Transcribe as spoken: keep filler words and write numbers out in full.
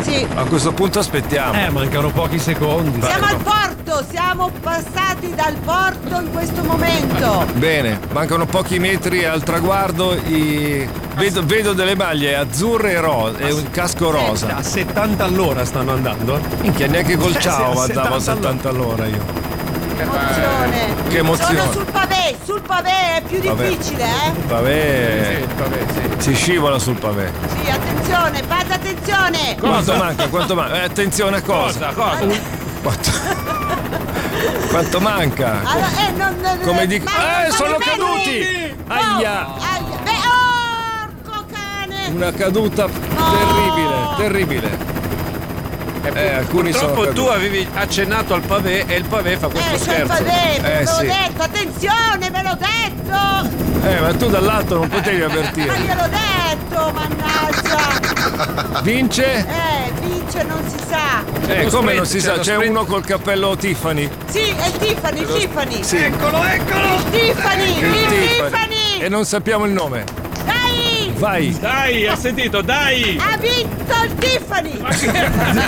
Sì. A questo punto aspettiamo. Eh, mancano pochi secondi. Siamo al porto, siamo passati dal porto in questo momento. Bene, mancano pochi metri al traguardo. I... Vedo, vedo delle maglie azzurre e rosa e un casco rosa. A settanta all'ora stanno andando? Minchia, neanche col Cioè, ciao sì, a andavo a settanta settanta all'ora io. Emozione. Che emozione. Sono sul pavé, sul pavé è più Pavé. difficile, eh? Pavé. Si scivola sul pavé. Sì, attenzione, fate attenzione. Quanto manca? Quanto manca? Eh, attenzione a cosa? Cosa? Cosa? Quanto, quanto manca? Allora, eh, non, non, Come dico? ma- Eh, ma- sono ma- caduti! Oh, Aia! aia. Beh, orco cane! Una caduta terribile, terribile. Eh, alcuni sono Purtroppo tu caduti. avevi accennato al pavé e il pavé fa questo Eh, c'è il scherzo. pavé, ve Eh, l'ho sì. detto, attenzione, ve l'ho detto! Eh, ma tu dall'alto non potevi Ma avvertire. gliel'ho detto, mannaggia! Vince? Eh, vince non si sa! Eh, lo come non sprint, si c'è sa? lo C'è sprint. uno col cappello Tiffany. Sì, è il Tiffany, il Tiffany! Sì. Eccolo, eccolo! Il Tiffany, il, Il Tiffany. Tiffany! E non sappiamo il nome. Dai! Vai! Dai, ha sentito, dai! Ha vinto il Tiffany!